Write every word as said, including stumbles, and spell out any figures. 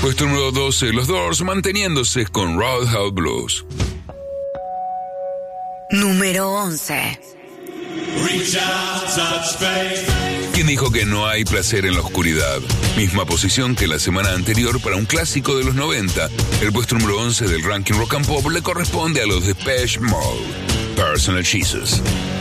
Puesto número doce, los Doors, manteniéndose con Roadhouse Blues. Número once. ¿Quién dijo que no hay placer en la oscuridad? Misma posición que la semana anterior para un clásico de los noventa. El puesto número once del ranking Rock and Pop le corresponde a los Depeche Mode, Personal Jesus.